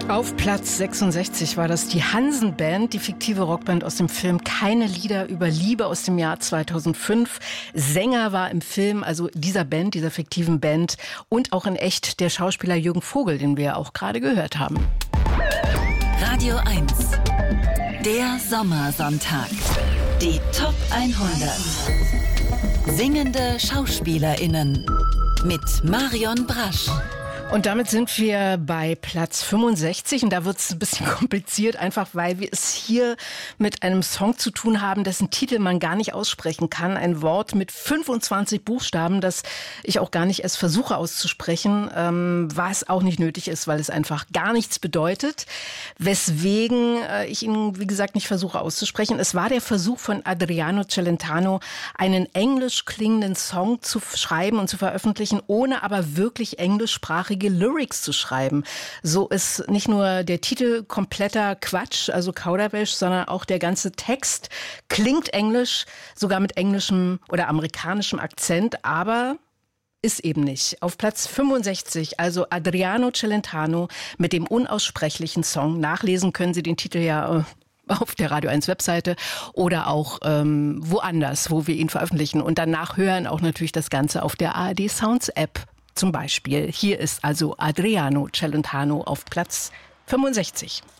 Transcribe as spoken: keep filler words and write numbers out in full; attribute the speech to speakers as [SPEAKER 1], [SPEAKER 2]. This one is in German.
[SPEAKER 1] Auf Platz sechsundsechzig war das die Hansen-Band, die fiktive Rockband aus dem Film Keine Lieder über Liebe aus dem Jahr zweitausendfünf. Sänger war im Film, also dieser Band, dieser fiktiven Band, und auch in echt der Schauspieler Jürgen Vogel, den wir auch gerade gehört haben.
[SPEAKER 2] Radio eins, der Sommersonntag, die Top hundert. Singende SchauspielerInnen mit Marion Brasch.
[SPEAKER 1] Und damit sind wir bei Platz fünfundsechzig und da wird es ein bisschen kompliziert, einfach weil wir es hier mit einem Song zu tun haben, dessen Titel man gar nicht aussprechen kann. Ein Wort mit fünfundzwanzig Buchstaben, das ich auch gar nicht erst versuche auszusprechen, ähm, was auch nicht nötig ist, weil es einfach gar nichts bedeutet. Weswegen äh, ich ihn, wie gesagt, nicht versuche auszusprechen. Es war der Versuch von Adriano Celentano, einen englisch klingenden Song zu schreiben und zu veröffentlichen, ohne aber wirklich englischsprachige Lyrics zu schreiben. So ist nicht nur der Titel kompletter Quatsch, also Kauderwelsch, sondern auch der ganze Text klingt englisch, sogar mit englischem oder amerikanischem Akzent, aber ist eben nicht. Auf Platz fünfundsechzig, also Adriano Celentano mit dem unaussprechlichen Song. Nachlesen können Sie den Titel ja auf der Radio eins Webseite oder auch ähm, woanders, wo wir ihn veröffentlichen. Und danach hören auch natürlich das Ganze auf der A R D Sounds App. Zum Beispiel. Hier ist also Adriano Celentano auf Platz fünfundsechzig.